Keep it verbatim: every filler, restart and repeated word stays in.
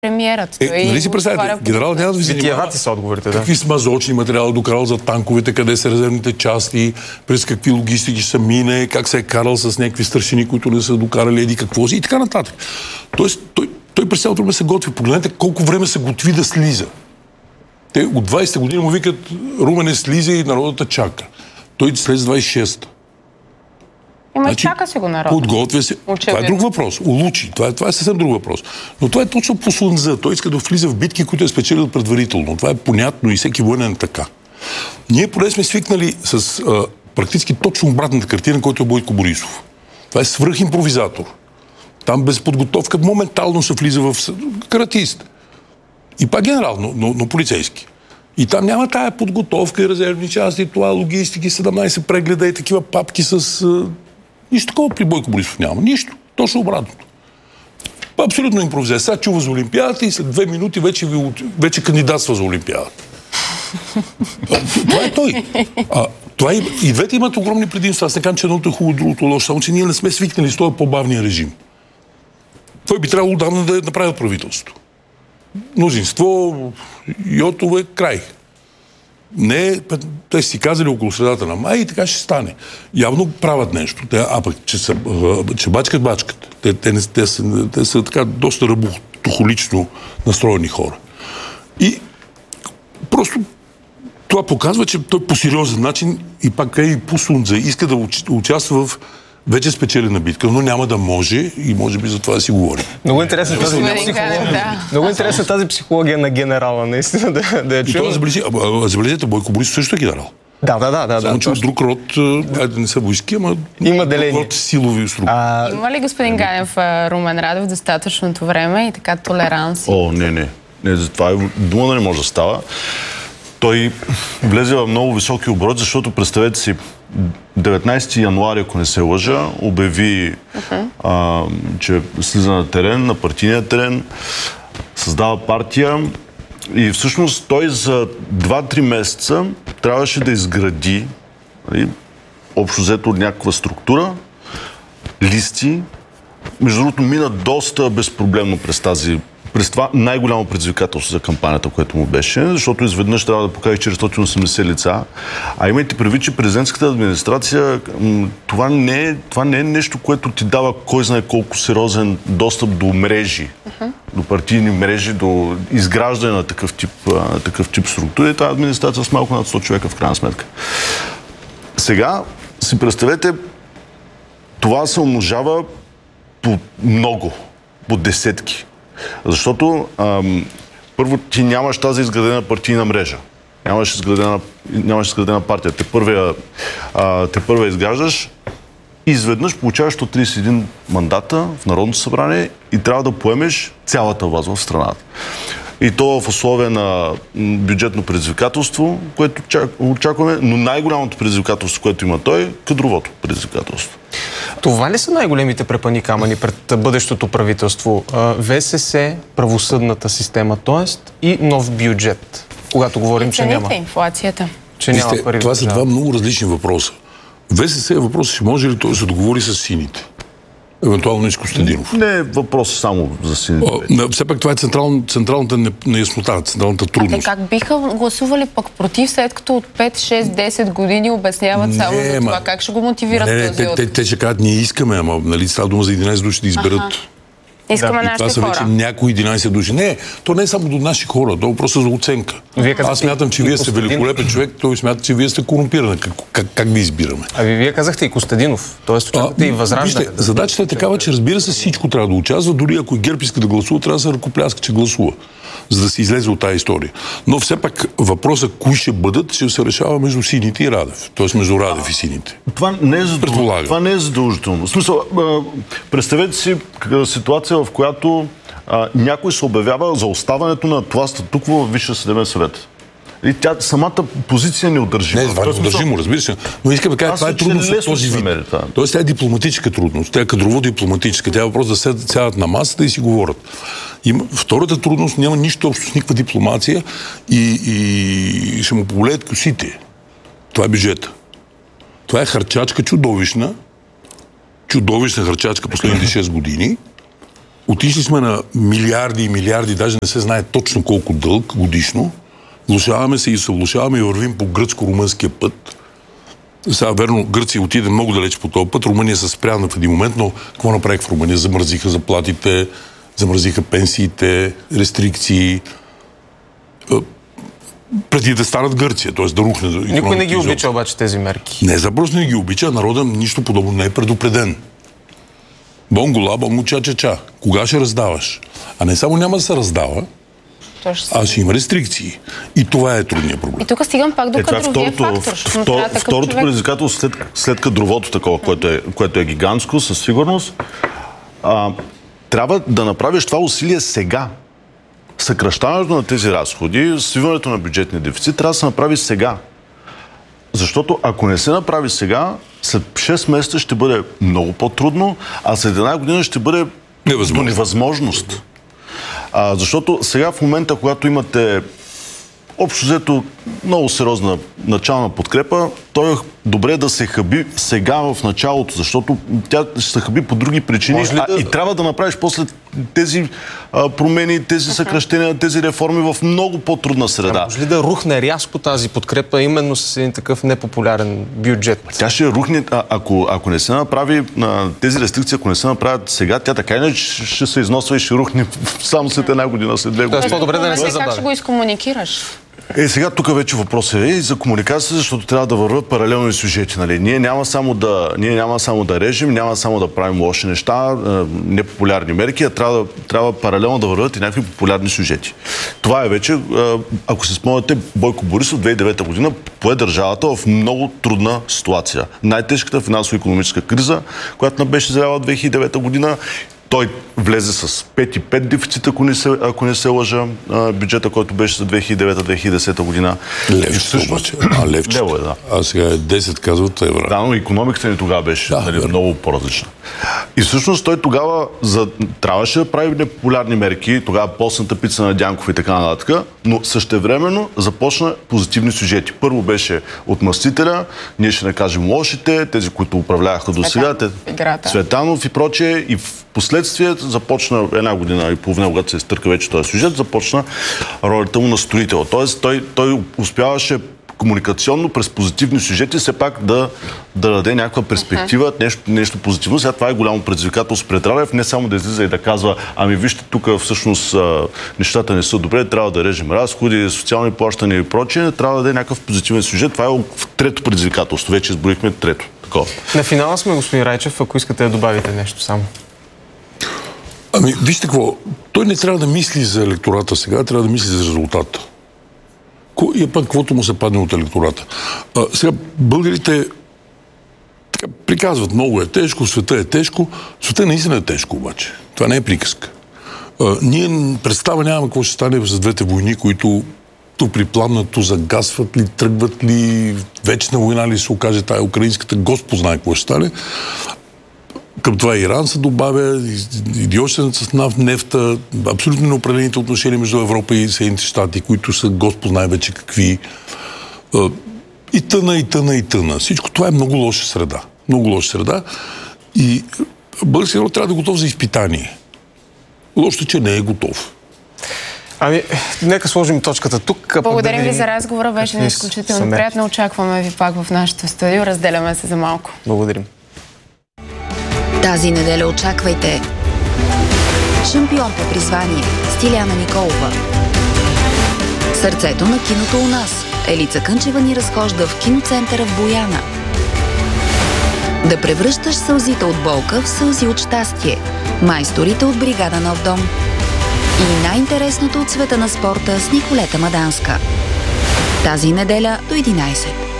премиерът. Е, нали си представете, генерал няма да ви занимава. са отговорите, да. Какви смазочни материали докарал за танковете, къде са резервните части, през какви логистики са мине, как се е карал с някакви старшини, които не са докарали еди какво си и така нататък. Тоест, той, той през цялото време се готви. Погледнете колко време се готви да слиза. Те от двайсета година му викат: Румен е слиза и народата чака. Той слез двайсет и шеста. Има значи, чака си го народа. Подготвя се. Очевидно. Това е друг въпрос. Улучи. Това е, това е съвсем друг въпрос. Но това е точно по слънза. Той иска да влиза в битки, които е спечелил предварително. Това е понятно и всеки военен така. Ние поне сме свикнали с а, практически точно обратната картина, който е Бойко Борисов. Това е свръхимпровизатор. Там без подготовка моментално се влиза в каратист. И пак генерал, но, но, но полицейски. И там няма тая подготовка и резервни части, това логистики, седемнайсет прегледа и такива папки с... А, нищо такова при Бойко Борисов няма. Нищо. Точно обратното. Абсолютно импровизация. Сега чува за Олимпиадата и след две минути вече, ви, вече кандидатства за Олимпиадата. Това е той. А, това и, и двете имат огромни предимства. Аз не казвам, че едното е хубаво, другото лошо, само че ние не сме свикнали с този по-бавния режим. Той би трябвало давно да е направил правителство. Мнозинство, йотове, край. Не, те си казали около средата на май и така ще стане. Явно правят нещо. Те, а пък, че, са, че бачкат, бачкат. Те, те, не, те, са, те са така доста работохолично настроени хора. И просто това показва, че той по сериозен начин и пак е и по слънце иска да участва в вече спечелена битка, но няма да може и може би за това да си говорим. Много интересна тази психология. Много интересна тази психология на генерала, наистина, да, да я чуем. И това забележете, Бойко Борисов също е генерал. Да, да, да. да Само, че от друг род, айде не са войски, ама има деление. Род силови структури. А... Има ли, господин Ганев, Румен Радев достатъчното време и така толеранс? О, не, не. не за това дума да не може да става. Той влезе в много високи обороти, защото представете си, деветнайсети януари, ако не се лъжа, обяви, uh-huh. а, че слиза на терен, на партийния терен, създава партия и всъщност той за два-три месеца трябваше да изгради, нали, общо взето от някаква структура, листи. Между другото, мина доста безпроблемно през тази През това най-голямо предизвикателство за кампанията, което му беше, защото изведнъж трябва да покаже четиристотин и осемдесет лица. А имайте предвид, че президентската администрация, това не е, това не е нещо, което ти дава кой знае колко сериозен достъп до мрежи, uh-huh. до партийни мрежи, до изграждане на такъв тип, на такъв тип структури. Тази администрация с малко над сто човека в крайна сметка. Сега си представете, това се умножава по много, по десетки. Защото ам, първо ти нямаш тази изградена партийна мрежа. Нямаш изградена, нямаш изградена партия. Те първия, а, те първия изграждаш и изведнъж получаваш сто трийсет и един мандата в Народното събрание и трябва да поемеш цялата власт в страната. И то в условия на бюджетно предизвикателство, което очакваме, но най-голямото предизвикателство, което има той, е кадровото предизвикателство. Това ли са най-големите препъни камъни пред бъдещото правителство? ВСС, правосъдната система, т.е. и нов бюджет, когато говорим, че няма. Инфлацията. Че няма пари. Това са два много различни въпроса. ВСС е въпросът, ще може ли той да се договори с сините? Евентуално и с Костадинов. Не е въпрос само за сините. Все пак това е централ, централната неяснота, централната трудност. А те как биха гласували пък против, след като от пет, шест, десет години обясняват не, само за това? Как ще го мотивират не, този те, от... те, те ще кажат, ние искаме, ама нали става дума за единайсет души да изберат. Аха. Искаме да, нашите това са хора. вече някои единайсет души. Не, то не е само до наши хора, то е просто за оценка. Аз смятам, че вие сте великолепен човек, той смята, че вие сте корумпирани. Как, как, как ви избираме? А ви вие казахте и Костадинов, т.е. очаквате и Възраждане. Вижте, задачата е такава, че разбира се, всичко трябва да участва, дори ако и ГЕРБ иска да гласува, трябва да се ръкопляска, че гласува, за да се излезе от тази история. Но все пак въпросът кои ще бъдат, ще се решава между сините и Радев. Т.е. между Радев и сините. Това не е задължително. Това не е задължително. В смисъл, представете си ситуация, в която а, някой се обявява за оставането на това статукво в Висшия съдебен съвет. И тя самата позиция не удържима. Не, това е удържимо, разбира се. Но искам да кажа, това е трудност от този вид. Тоест, тя е дипломатическа трудност. Тя е кадрово-дипломатическа. Тя е въпрос да сядат на масата и си говорят. И втората трудност няма нищо общо с никаква дипломация и, и ще му повлеят косите. Това е бюджета. Това е харчачка чудовищна. Чудовищна харчачка последните шест години. отишли сме на милиарди и милиарди, даже не се знае точно колко дълг годишно. Влушаваме се и се влушаваме и вървим по гръцко-румънския път. Сега, верно, Гърция отиде много далеч по този път. Румъния се спряна в един момент, но какво направих в Румъния? Замързиха заплатите, замързиха пенсиите, рестрикции. Преди да станат Гърция, т.е. да рухне. Никой не ги обича обаче тези мерки. Не, за просто не ги обича, народа нищо подобно не е предупреден. Бонгола, бонго ча-ча-ча. Кога ще раздаваш? А не само няма да се раздава, а ще има рестрикции. И това е трудният проблем. И тук стигам пак до е, кадровия второто, фактор. Втор, второто предизвикателство след, след кадровото такова, което е, което е гигантско, със сигурност, а, трябва да направиш това усилие сега. Съкращаването на тези разходи, свиването на бюджетния дефицит трябва да се направи сега. Защото ако не се направи сега, след шест месеца ще бъде много по-трудно, а след една година ще бъде невъзможно. До невъзможност. А, защото сега в момента, когато имате общо взето много сериозна начална подкрепа, то е добре да се хаби сега в началото, защото тя ще се хаби по други причини а, да... и трябва да направиш после тези а, промени, тези съкращения, тези реформи в много по-трудна среда. А може ли да рухне рязко тази подкрепа именно с един такъв непопулярен бюджет? Тя ще рухне, а, ако, ако не се направи а, тези рестрикции, ако не се направят сега, тя така иначе ще се износва и ще рухне само след една година, след две години. Тоест по-добре да не се забави. Как ще го изкомуникираш? Е, сега тук вече въпросът е и за комуникация, защото трябва да върват паралелни сюжети. Нали? Ние няма само да, ние няма само да режем, няма само да правим лоши неща, непопулярни мерки, а трябва, да, трябва паралелно да върват и някакви популярни сюжети. Това е вече, ако се спомняте, Бойко Борисов две хиляди и девета година пое държавата в много трудна ситуация. Най-тежката финансово-икономическа криза, която не беше заявила две хиляди и девета година. Той влезе с пет и пет дефицит, ако не се, ако не се лъжа, бюджета, който беше за две хиляди и девета - две хиляди и десета година. Левчета обаче. А, левчета. Лево е, да. А сега е десет, казват евро. Да, но икономиката ни тогава беше да, нали, много по-различна. И всъщност той тогава за... трябваше да прави непопулярни мерки, тогава постната пица на Дянков и така нататък, но същевременно започна позитивни сюжети. Първо беше отмъстителя, ние ще накажем лошите, тези, които управляваха до сега, Цветанов и прочее, и в последствие започна една година и половина, когато се изтърка вече този сюжет, започна ролята му на строител. Тоест той, той успяваше комуникационно през позитивни сюжети все пак да, да даде някаква перспектива, uh-huh. нещо, нещо позитивно. Сега това е голямо предизвикателство пред Радев, не само да излиза и да казва, ами вижте, тук всъщност а, нещата не са добре, трябва да режем разходи, социални плащания и прочее, трябва да даде някакъв позитивен сюжет. Това е трето предизвикателство. Вече изброихме трето. Такова. На финала сме, господин Райчев, ако искате да добавите нещо само. Ами, вижте какво, той не трябва да мисли за електората сега, трябва да мисли за резултата. И пък каквото му се падне от електората. А, сега, българите така, приказват, много е тежко, света е тежко. Света наистина е тежко обаче. Това не е приказка. А, ние представа нямаме какво ще стане с двете войни, които ту припламнат, ту загасват ли, тръгват ли, вечна война ли се окаже тая украинската, Господ знае какво ще стане. Към това Иран се добавя, идиотщината с нафт, нефта, абсолютно неопределените отношения между Европа и Съединените щати, които са Господ знае вече какви. И тъна, и тъна, и тъна. Всичко това е много лоша среда. Много лоша среда. И българският народ трябва да е готов за изпитание. Лошото, че не е готов. Ами, нека сложим точката тук. Благодарим ви за разговора. Беше ни изключително приятно. Очакваме ви пак в нашото студио. Разделяме се за малко. Благодарим. Тази неделя очаквайте шампион по призвание Стиляна Николова. Сърцето на киното у нас. Елица Кънчева ни разхожда в киноцентъра в Бояна. Да превръщаш сълзите от болка в сълзи от щастие. Майсторите от бригада Нов дом. И най-интересното от света на спорта с Николета Маданска. Тази неделя до единайсет.